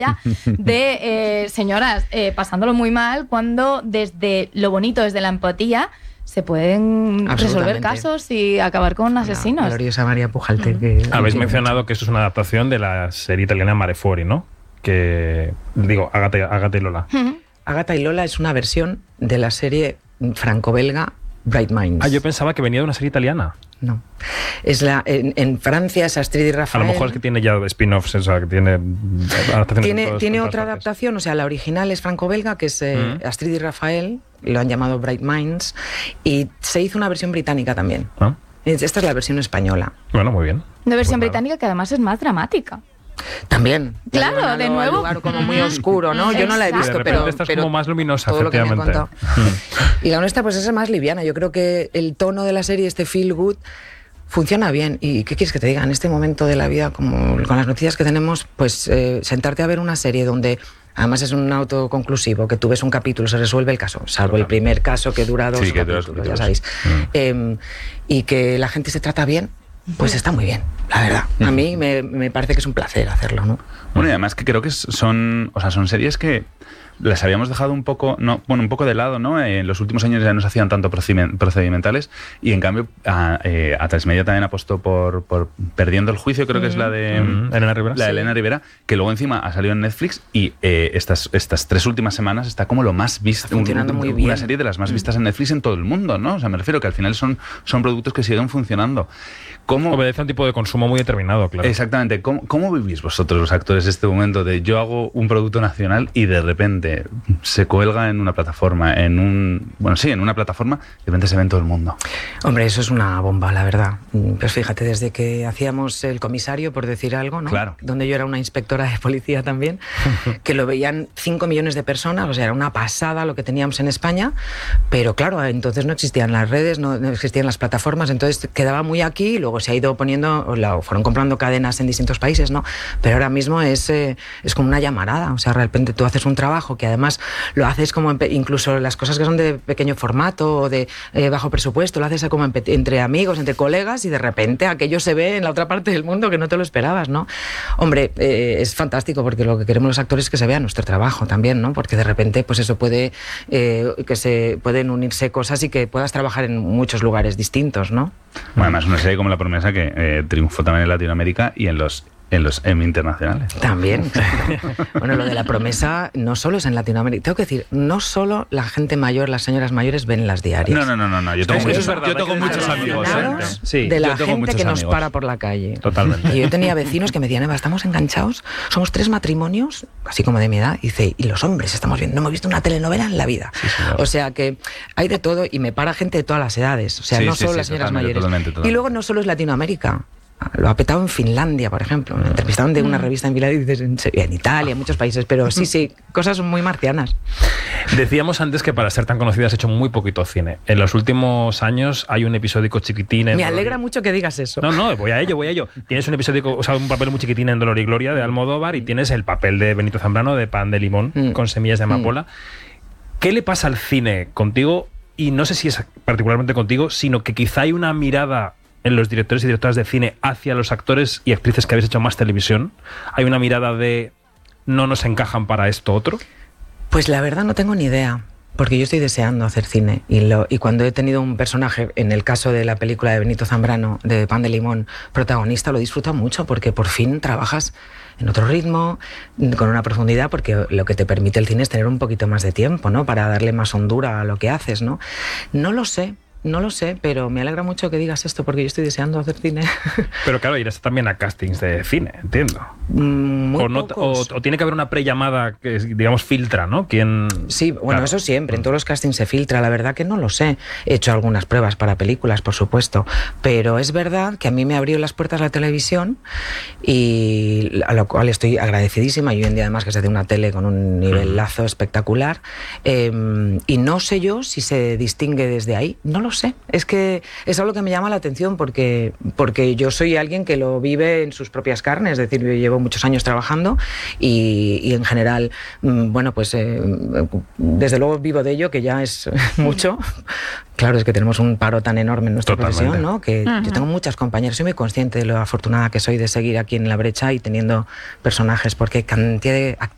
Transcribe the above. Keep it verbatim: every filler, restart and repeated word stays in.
de eh, señoras eh, pasándolo muy mal cuando desde lo bonito, desde la empatía, se pueden resolver casos y acabar con asesinos. La gloriosa María Pujalte. Que, Habéis que mencionado mucho. que esto es una adaptación de la serie italiana Mare Fuori, ¿no? Que, digo, Agatha, Agatha y Lola. Uh-huh. Agatha y Lola es una versión de la serie franco-belga Bright Minds. Ah, yo pensaba que venía de una serie italiana. No. Es la, en, en Francia es Astrid y Rafael. A lo mejor es que tiene ya spin-offs, o sea, que tiene adaptaciones. Tiene, tiene otra partes. adaptación, o sea, la original es franco-belga, que es eh, mm. Astrid y Rafael, lo han llamado Bright Minds, y se hizo una versión británica también. ¿Ah? Esta es la versión española. Bueno, muy bien. Una versión Pues británica que además es más dramática. También. Claro, de nuevo. Un lugar como muy oscuro, ¿no? Yo no la he visto, de pero, esta es pero como más luminosa, todo lo que me han efectivamente. contado. Y la nuestra, pues es más liviana. Yo creo que el tono de la serie, este feel good, funciona bien. ¿Y qué quieres que te diga? En este momento de la vida, como con las noticias que tenemos, pues eh, sentarte a ver una serie donde además es un autoconclusivo, que tú ves un capítulo, se resuelve el caso, salvo el primer caso que dura dos sí, que capítulos, dura dos ya sabéis. Mm. Eh, y que la gente se trata bien, pues está muy bien, la verdad. A mí me, me parece que es un placer hacerlo, ¿no? Bueno, y además que creo que son, o sea, son series que las habíamos dejado un poco, no, bueno, un poco de lado, ¿no? En los últimos años ya no se hacían tanto procedimentales y en cambio a, eh, a Transmedia también apostó por, por Perdiendo el Juicio, creo que es la de mm. Elena Rivera. La de sí. Elena Rivera, que luego encima ha salido en Netflix y eh, estas, estas tres últimas semanas está como lo más visto, está funcionando un, muy una bien. serie de las más vistas en Netflix en todo el mundo, ¿no? O sea, me refiero que al final son, son productos que siguen funcionando. ¿Cómo? Obedece a un tipo de consumo muy determinado, claro. Exactamente. ¿Cómo, ¿Cómo vivís vosotros los actores este momento de yo hago un producto nacional y de repente se cuelga en una plataforma, en un... Bueno, sí, en una plataforma, de repente se ve en todo el mundo? Hombre, eso es una bomba, la verdad. Pues fíjate, desde que hacíamos El Comisario, por decir algo, ¿no? Claro. Donde yo era una inspectora de policía también, que lo veían cinco millones de personas, o sea, era una pasada lo que teníamos en España, pero claro, entonces no existían las redes, no, no existían las plataformas, entonces quedaba muy aquí y luego se ha ido poniendo, o la, fueron comprando cadenas en distintos países, ¿no? Pero ahora mismo es, eh, es como una llamarada, o sea, de repente tú haces un trabajo que además lo haces como en, incluso las cosas que son de pequeño formato o de eh, bajo presupuesto, lo haces como en, entre amigos, entre colegas y de repente aquello se ve en la otra parte del mundo que no te lo esperabas, ¿no? Hombre, eh, es fantástico porque lo que queremos los actores es que se vea nuestro trabajo también, ¿no? Porque de repente pues eso puede, eh, que se pueden unirse cosas y que puedas trabajar en muchos lugares distintos, ¿no? Bueno, además una serie como La Promesa que eh, triunfó también en Latinoamérica y en los en los Emmy internacionales. También, claro. Bueno, lo de La Promesa no solo es en Latinoamérica. Tengo que decir, no solo la gente mayor, las señoras mayores ven las diarias. No, no, no, no, no. Yo tengo, Eso muchos, es verdad, yo tengo hay que muchos amigos. Aficionados ¿eh? Sí, de la yo tengo gente muchos que nos amigos. para por la calle. Totalmente. Y yo tenía vecinos que me decían, Eva, estamos enganchados, somos tres matrimonios, así como de mi edad, y dice, y los hombres estamos viendo, no hemos visto una telenovela en la vida. Sí, o sea que hay de todo y me para gente de todas las edades, o sea, Sí, no sí, solo sí, las señoras totalmente, mayores. totalmente, totalmente. Y luego no solo es Latinoamérica. Lo ha petado en Finlandia, por ejemplo. Me entrevistaron de una revista en Finlandia y dices, en, serio, en Italia, en muchos países, pero sí, sí, cosas muy marcianas. Decíamos antes que para ser tan conocida has hecho muy poquito cine. En los últimos años hay un episódico chiquitín en Me Dolor alegra y... mucho que digas eso. No, no, voy a ello, voy a ello. Tienes un episódico, o sea, un papel muy chiquitín en Dolor y Gloria de Almodóvar y tienes el papel de Benito Zambrano de Pan de Limón mm. con semillas de amapola. Mm. ¿Qué le pasa al cine contigo? Y no sé si es particularmente contigo, sino que quizá hay una mirada en los directores y directoras de cine hacia los actores y actrices que habéis hecho más televisión. Hay una mirada de no nos encajan para esto otro. Pues la verdad no tengo ni idea, porque yo estoy deseando hacer cine y, lo, y cuando he tenido un personaje, en el caso de la película de Benito Zambrano, de Pan de Limón, protagonista, lo disfruto mucho porque por fin trabajas en otro ritmo, con una profundidad, porque lo que te permite el cine es tener un poquito más de tiempo, ¿no? Para darle más hondura a lo que haces, ¿no? No lo sé. No lo sé, pero me alegra mucho que digas esto porque yo estoy deseando hacer cine. Pero claro, irás también a castings de cine, entiendo. Muy o, no, o, o tiene que haber una prellamada que, digamos, filtra, ¿no? ¿Quién... Sí, bueno, claro. Eso siempre, en todos los castings se filtra, la verdad que no lo sé. He hecho algunas pruebas para películas, por supuesto, pero es verdad que a mí me abrió las puertas la televisión y a lo cual estoy agradecidísima, y hoy en día además que se de una tele con un nivelazo espectacular, eh, y no sé yo si se distingue desde ahí, no lo sé, es que es algo que me llama la atención porque, porque yo soy alguien que lo vive en sus propias carnes, es decir, yo llevo muchos años trabajando y, y en general, bueno, pues eh, desde luego vivo de ello, que ya es mucho. Claro, es que tenemos un paro tan enorme en nuestra Totalmente. profesión, ¿no? Que uh-huh. yo tengo muchas compañeras, soy muy consciente de lo afortunada que soy de seguir aquí en la brecha y teniendo personajes, porque cantidad de